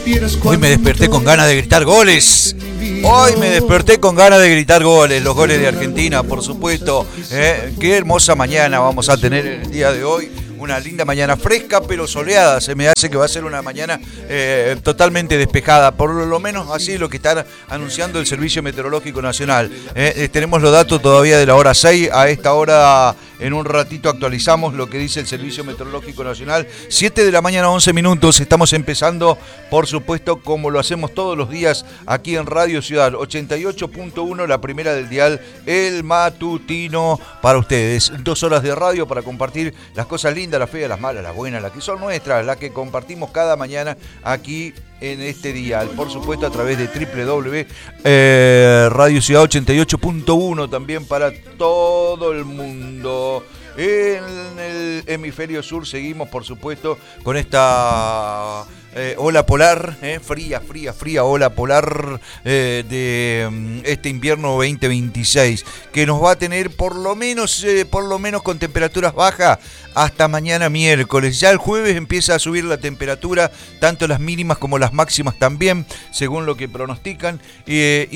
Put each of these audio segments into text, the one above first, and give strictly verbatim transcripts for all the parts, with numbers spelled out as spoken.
Hoy me desperté con ganas de gritar goles. Hoy me desperté con ganas de gritar goles, los goles de Argentina, por supuesto. ¿Eh? Qué hermosa mañana vamos a tener en el día de hoy. Una linda mañana fresca pero soleada. Se me hace que va a ser una mañana eh, totalmente despejada. Por lo menos así lo que está anunciando el Servicio Meteorológico Nacional. Eh, eh, tenemos los datos todavía de la hora seis. A esta hora, en un ratito, actualizamos lo que dice el Servicio Meteorológico Nacional. siete de la mañana, once minutos. Estamos empezando, por supuesto, como lo hacemos todos los días aquí en Radio Ciudad. ochenta y ocho punto uno, la primera del dial, el matutino para ustedes. Dos horas de radio para compartir las cosas lindas, las feas, las malas, las buenas, las que son nuestras, las que compartimos cada mañana aquí en este dial, por supuesto a través de doble u doble u doble u punto radio ciudad ochenta y ocho punto uno, también para todo el mundo. En el hemisferio sur seguimos, por supuesto, con esta eh, ola polar, eh, fría, fría, fría ola polar eh, de um, este invierno veinte veintiséis, que nos va a tener por lo menos, eh, por lo menos con temperaturas bajas hasta mañana miércoles. Ya el jueves empieza a subir la temperatura, tanto las mínimas como las máximas también, según lo que pronostican, eh,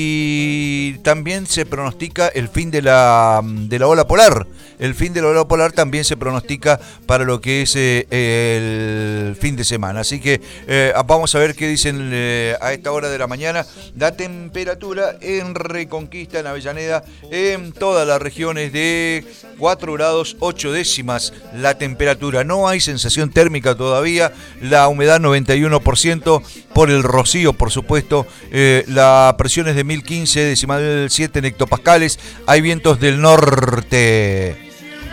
y también se pronostica el fin de la, de la ola polar. El fin de la ola polar también se pronostica para lo que es eh, el fin de semana. Así que eh, vamos a ver qué dicen eh, a esta hora de la mañana. La temperatura en Reconquista, en Avellaneda, en todas las regiones, de cuatro grados ocho décimas. La temperatura, no hay sensación térmica todavía. La humedad noventa y uno por ciento por el rocío, por supuesto. Eh, la presión es de mil quince, decimal siete en hectopascales. Hay vientos del norte.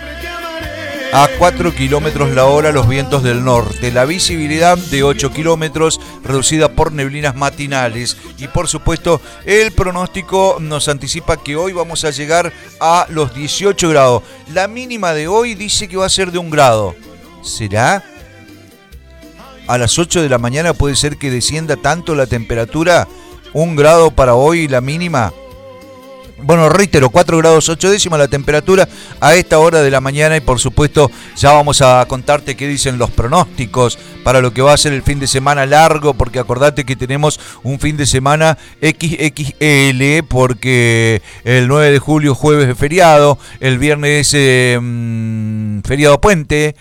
A cuatro kilómetros la hora los vientos del norte. La visibilidad de ocho kilómetros, reducida por neblinas matinales. Y por supuesto, el pronóstico nos anticipa que hoy vamos a llegar a los dieciocho grados. La mínima de hoy dice que va a ser de un grado. ¿Será? A las ocho de la mañana puede ser que descienda tanto la temperatura. Un grado para hoy la mínima. Bueno, reitero, cuatro grados ocho décimas la temperatura a esta hora de la mañana, y por supuesto ya vamos a contarte qué dicen los pronósticos para lo que va a ser el fin de semana largo, porque acordate que tenemos un fin de semana equis equis ele, porque el nueve de julio jueves es feriado, el viernes es eh, feriado puente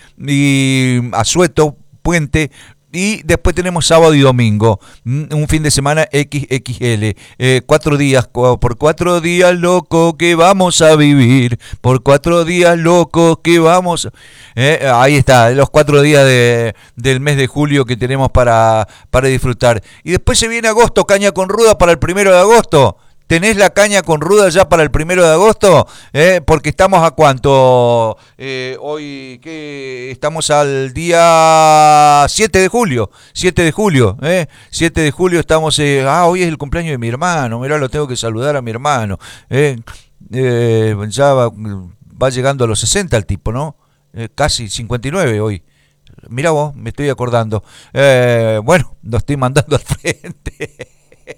y asueto puente. Y después tenemos sábado y domingo, un fin de semana equis equis ele, eh, cuatro días, por cuatro días loco que vamos a vivir, por cuatro días loco que vamos, eh, ahí está, los cuatro días de, del mes de julio que tenemos para, para disfrutar. Y después se viene agosto, caña con ruda para el primero de agosto. ¿Tenés la caña con ruda ya para el primero de agosto? ¿Eh? Porque estamos a cuánto, eh, hoy que estamos al día siete de julio, siete de julio, ¿eh? siete de julio estamos, eh, ah, hoy es el cumpleaños de mi hermano, mirá, lo tengo que saludar a mi hermano, ¿eh? Eh, ya va, va llegando a los sesenta el tipo, ¿no? Eh, casi cincuenta y nueve hoy. Mirá vos, me estoy acordando. Eh, bueno, lo estoy mandando al frente.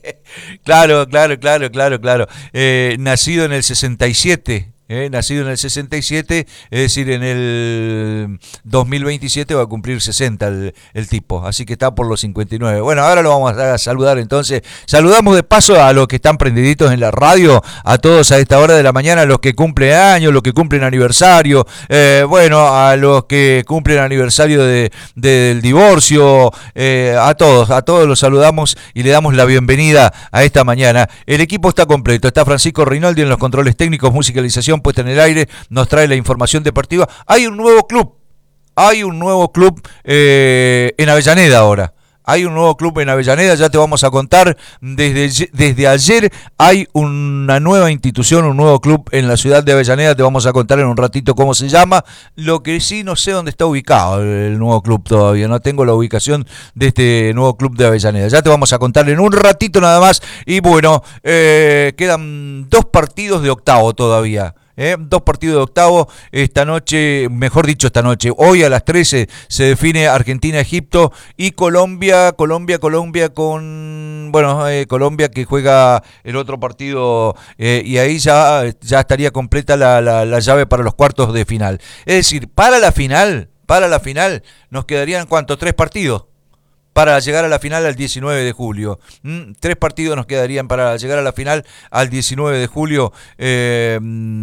Claro, claro, claro, claro, claro. Eh, nacido en el sesenta y siete, eh, nacido en el sesenta y siete, es decir, en el dos mil veintisiete va a cumplir sesenta el, el tipo, así que está por los cincuenta y nueve. Bueno, ahora lo vamos a saludar entonces. Saludamos de paso a los que están prendiditos en la radio, a todos a esta hora de la mañana, a los que cumplen años, los que cumplen aniversario, eh, bueno, a los que cumplen aniversario de, de, del divorcio, eh, a todos, a todos los saludamos y le damos la bienvenida a esta mañana. El equipo está completo, está Francisco Rinaldi en los controles técnicos, musicalización puesta en el aire, nos trae la información deportiva. Hay un nuevo club, hay un nuevo club eh, en Avellaneda ahora. Hay un nuevo club en Avellaneda, ya te vamos a contar. Desde, desde ayer hay una nueva institución, un nuevo club en la ciudad de Avellaneda. Te vamos a contar en un ratito cómo se llama. Lo que sí, no sé dónde está ubicado el nuevo club todavía. No tengo la ubicación de este nuevo club de Avellaneda. Ya te vamos a contar en un ratito nada más. Y bueno, eh, quedan dos partidos de octavo todavía. ¿Eh? Dos partidos de octavo esta noche, mejor dicho esta noche, hoy a las trece se define Argentina-Egipto y Colombia, Colombia, Colombia con, bueno, eh, Colombia que juega el otro partido eh, y ahí ya, ya estaría completa la, la, la llave para los cuartos de final. Es decir, para la final, para la final nos quedarían ¿cuántos? Tres partidos. para llegar a la final al diecinueve de julio. ¿Mm? Tres partidos nos quedarían para llegar a la final al diecinueve de julio. Eh,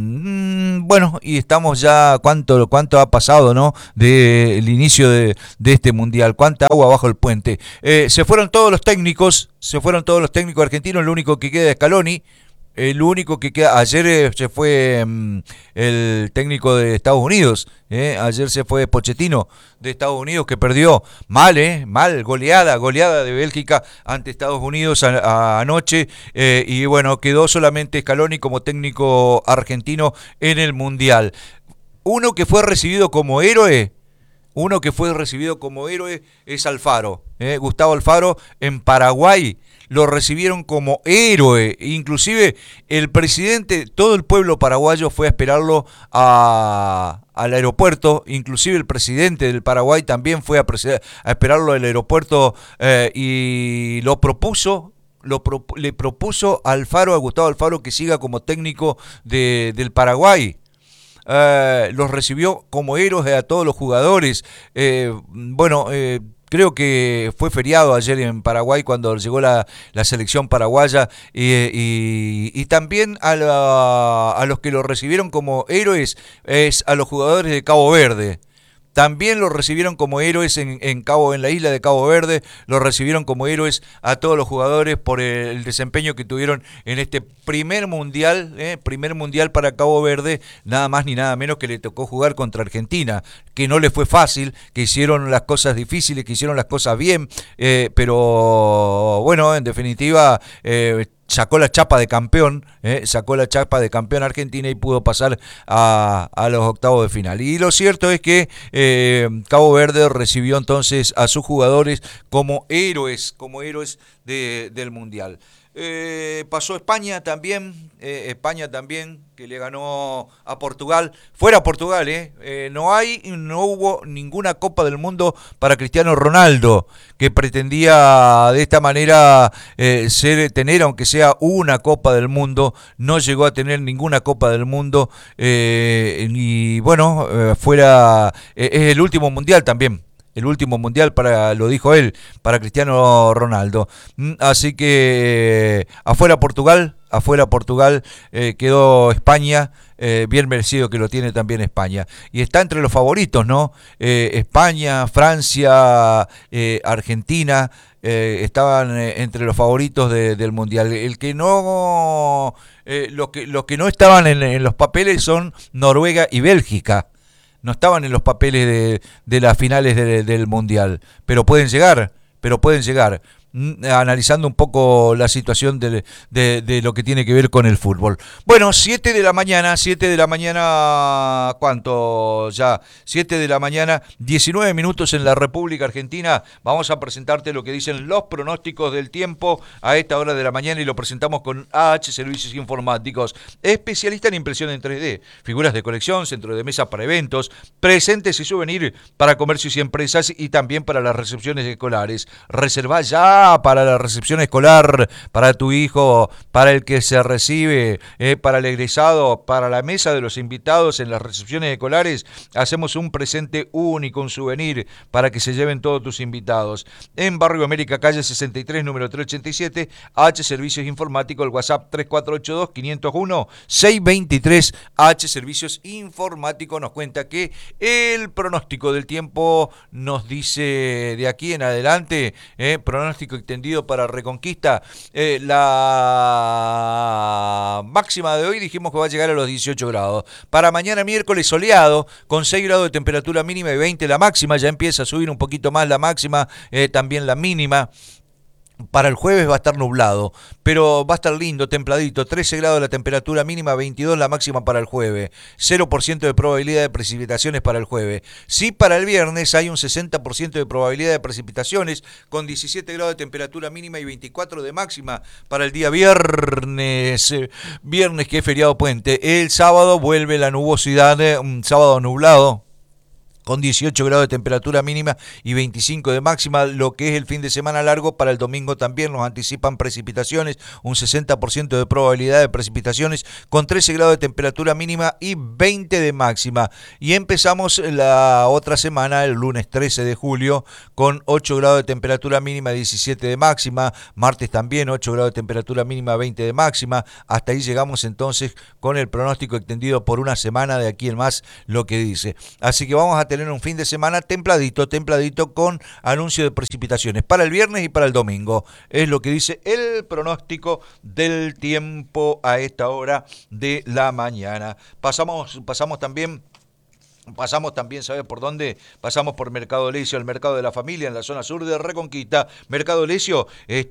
mm, bueno, y estamos ya, ¿cuánto, cuánto ha pasado, ¿no? Del inicio de, de este mundial, cuánta agua bajo el puente. Eh, se fueron todos los técnicos, se fueron todos los técnicos argentinos, lo único que queda es Scaloni. El único que queda, ayer eh, se fue mm, el técnico de Estados Unidos, eh, ayer se fue Pochettino de Estados Unidos, que perdió mal, eh, mal, goleada, goleada de Bélgica ante Estados Unidos a, a, anoche, eh, y bueno, quedó solamente Scaloni como técnico argentino en el Mundial. Uno que fue recibido como héroe, uno que fue recibido como héroe es Alfaro, eh, Gustavo Alfaro en Paraguay. Lo recibieron como héroe, inclusive el presidente, todo el pueblo paraguayo fue a esperarlo a, al aeropuerto, inclusive el presidente del Paraguay también fue a, a esperarlo al aeropuerto eh, y lo propuso, lo pro, le propuso a Alfaro, a Gustavo Alfaro, que siga como técnico de, del Paraguay. Uh, los recibió como héroes a todos los jugadores. Eh, bueno, eh, creo que fue feriado ayer en Paraguay cuando llegó la, la selección paraguaya y, y, y también a, la, a los que lo recibieron como héroes es a los jugadores de Cabo Verde. También los recibieron como héroes en, en Cabo, en la isla de Cabo Verde, los recibieron como héroes a todos los jugadores por el desempeño que tuvieron en este primer mundial, eh, primer mundial para Cabo Verde, nada más ni nada menos que le tocó jugar contra Argentina, que no le fue fácil, que hicieron las cosas difíciles, que hicieron las cosas bien, eh, pero bueno, en definitiva eh, sacó la chapa de campeón, eh, sacó la chapa de campeón Argentina y pudo pasar a, a los octavos de final. Y lo cierto es que eh, Cabo Verde recibió entonces a sus jugadores como héroes, como héroes de, del Mundial. Eh, pasó España también, eh, España también, que le ganó a Portugal. Fuera Portugal, eh. eh, no hay, no hubo ninguna Copa del Mundo para Cristiano Ronaldo, que pretendía de esta manera eh, ser, tener, aunque sea una Copa del Mundo, no llegó a tener ninguna Copa del Mundo, eh, y bueno, eh, fuera, eh, es el último mundial también. El último mundial, para, lo dijo él, para Cristiano Ronaldo. Así que afuera Portugal, afuera Portugal, eh, quedó España, eh, bien merecido que lo tiene también España. Y está entre los favoritos, ¿no? Eh, España, Francia, eh, Argentina, eh, estaban eh, entre los favoritos de, del mundial. El que no, eh, los que, los que no estaban en, en los papeles son Noruega y Bélgica. No estaban en los papeles de, de las finales de, del Mundial, pero pueden llegar, pero pueden llegar, analizando un poco la situación de, de, de lo que tiene que ver con el fútbol. Bueno, siete de la mañana, siete de la mañana, ¿cuánto ya? siete de la mañana, diecinueve minutos en la República Argentina. Vamos a presentarte lo que dicen los pronósticos del tiempo a esta hora de la mañana y lo presentamos con A H Servicios Informáticos, especialista en impresión en tres D, figuras de colección, centro de mesa para eventos, presentes y souvenir para comercios y empresas y también para las recepciones escolares. Reserva ya para la recepción escolar, para tu hijo, para el que se recibe, eh, para el egresado, para la mesa de los invitados en las recepciones escolares. Hacemos un presente único, un souvenir para que se lleven todos tus invitados. En Barrio América, calle sesenta y tres, número trescientos ochenta y siete, H Servicios Informáticos, el WhatsApp tres cuatro ocho dos, cinco cero uno, seis dos tres. H Servicios Informáticos nos cuenta que el pronóstico del tiempo nos dice de aquí en adelante, eh, pronóstico extendido para Reconquista, eh, la máxima de hoy dijimos que va a llegar a los dieciocho grados. Para mañana miércoles soleado, con seis grados de temperatura mínima y veinte la máxima, ya empieza a subir un poquito más la máxima, eh, también la mínima. Para el jueves va a estar nublado, pero va a estar lindo, templadito, trece grados la temperatura mínima, veintidós la máxima para el jueves, cero por ciento de probabilidad de precipitaciones para el jueves. Sí, para el viernes hay un sesenta por ciento de probabilidad de precipitaciones, con diecisiete grados de temperatura mínima y veinticuatro de máxima para el día viernes, viernes que es feriado puente. El sábado vuelve la nubosidad, un sábado nublado, con dieciocho grados de temperatura mínima y veinticinco de máxima. Lo que es el fin de semana largo, para el domingo también nos anticipan precipitaciones, un sesenta por ciento de probabilidad de precipitaciones, con trece grados de temperatura mínima y veinte de máxima. Y empezamos la otra semana, el lunes trece de julio, con ocho grados de temperatura mínima, diecisiete de máxima. Martes también ocho grados de temperatura mínima, veinte de máxima. Hasta ahí llegamos entonces con el pronóstico extendido por una semana, de aquí en más lo que dice. Así que vamos a tener un fin de semana templadito, templadito, con anuncio de precipitaciones para el viernes y para el domingo. Es lo que dice el pronóstico del tiempo a esta hora de la mañana. Pasamos, pasamos también... Pasamos también, ¿sabes por dónde? Pasamos por Mercado Lesio, el mercado de la familia en la zona sur de Reconquista. Mercado Lesio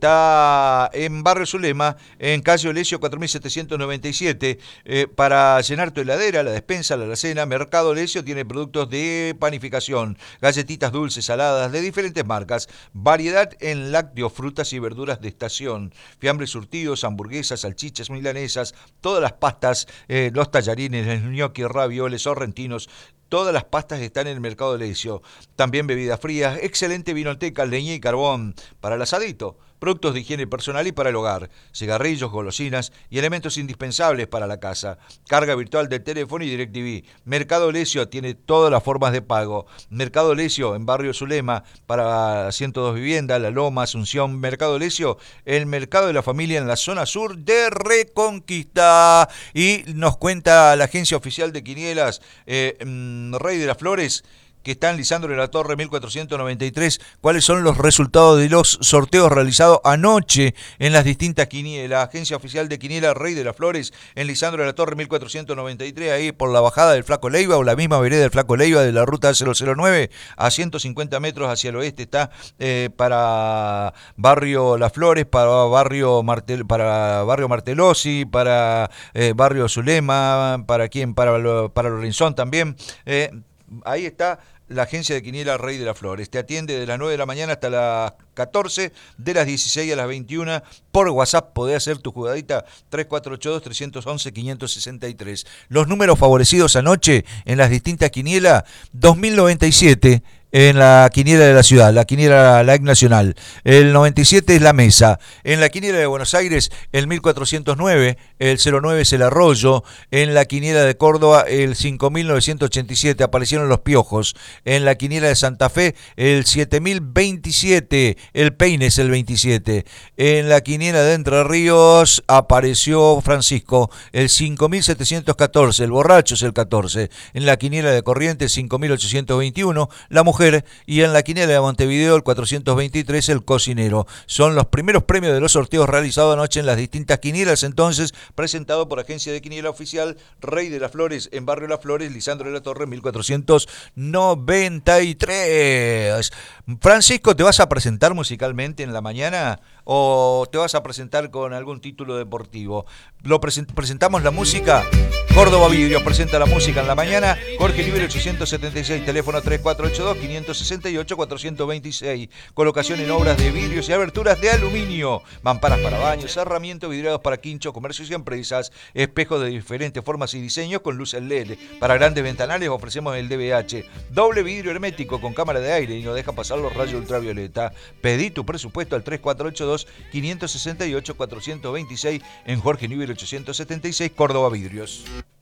está en Barrio Zulema, en calle Lesio cuatro mil setecientos noventa y siete. Eh, para llenar tu heladera, la despensa, la alacena, Mercado Lesio tiene productos de panificación, galletitas dulces, saladas, de diferentes marcas, variedad en lácteos, frutas y verduras de estación, fiambres surtidos, hamburguesas, salchichas, milanesas, todas las pastas, eh, los tallarines, el gnocchi, ravioles, sorrentinos. Todas las pastas están en el Mercado Lesio. También bebidas frías, excelente vinoteca, leña y carbón para el asadito. Productos de higiene personal y para el hogar, cigarrillos, golosinas y elementos indispensables para la casa. Carga virtual del teléfono y DirecTV. Mercado Lesio tiene todas las formas de pago. Mercado Lesio en Barrio Zulema para ciento dos viviendas, La Loma, Asunción. Mercado Lesio, el mercado de la familia en la zona sur de Reconquista. Y nos cuenta la agencia oficial de Quinielas, eh, Rey de las Flores, que está en Lisandro de la Torre mil cuatrocientos noventa y tres, cuáles son los resultados de los sorteos realizados anoche en las distintas quinielas. Agencia oficial de Quiniela Rey de las Flores, en Lisandro de la Torre mil cuatrocientos noventa y tres, ahí por la bajada del Flaco Leiva, o la misma vereda del Flaco Leiva de la ruta cero cero nueve, a ciento cincuenta metros hacia el oeste está, eh, para Barrio Las Flores, para Barrio Martel, para Barrio Martelossi, para eh, Barrio Zulema, para quién, para, para Lorenzón también. Eh, ahí está la agencia de Quiniela Rey de las Flores. Te atiende de las nueve de la mañana hasta las catorce, de las dieciséis a las veintiuna. Por WhatsApp podés hacer tu jugadita tres cuatro ocho dos, tres uno uno, cinco seis tres. Los números favorecidos anoche en las distintas quinielas: dos mil noventa y siete en la quiniela de la ciudad, la quiniela la Nacional. El noventa y siete es la mesa. En la quiniela de Buenos Aires, el mil cuatrocientos nueve, el cero nueve es el arroyo. En la quiniela de Córdoba, el cinco mil novecientos ochenta y siete, aparecieron los piojos. En la quiniela de Santa Fe, el siete mil veintisiete, el peine es el veintisiete. En la quiniela de Entre Ríos, apareció Francisco, el cinco mil setecientos catorce, el borracho es el catorce. En la quiniela de Corrientes, cinco mil ochocientos veintiuno, la mujer. Y en la quiniela de Montevideo, el cuatrocientos veintitrés, el cocinero. Son los primeros premios de los sorteos realizados anoche en las distintas quinielas, entonces, presentado por Agencia de Quiniela Oficial Rey de las Flores, en Barrio Las Flores, Lisandro de la Torre mil cuatrocientos noventa y tres. Francisco, ¿te vas a presentar musicalmente en la mañana o te vas a presentar con algún título deportivo? Lo present- presentamos la música. Córdoba Vidrio presenta la música en la mañana. Jorge Nivel ochocientos setenta y seis, teléfono tres cuatro ocho dos, cinco seis ocho, cuatro dos seis. Colocación en obras de vidrios y aberturas de aluminio, mamparas para baños, cerramientos vidriados para quinchos, comercios y empresas, espejos de diferentes formas y diseños con luces L E D. Para grandes ventanales ofrecemos el D B H, doble vidrio hermético con cámara de aire y no deja pasar los rayos ultravioleta. Pedí tu presupuesto al tres cuatro ocho dos, cinco seis ocho, cuatro dos seis en Jorge Nivel ochocientos setenta y seis, Córdoba Vidrios.